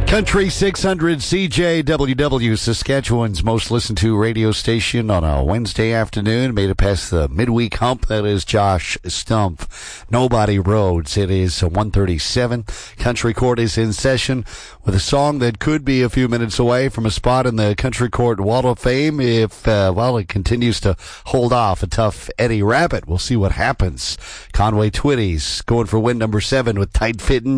Country 600 CJWW, Saskatchewan's most listened to radio station on a Wednesday afternoon. Made it past the midweek hump. That is Josh Stumpf. Nobody Roads. It is 1:37. Country Court is in session with a song that could be a few minutes away from a spot in the Country Court Wall of Fame if, it continues to hold off a tough Eddie Rabbitt. We'll see what happens. Conway Twitty's going for win number 7 with Tight Fittin'.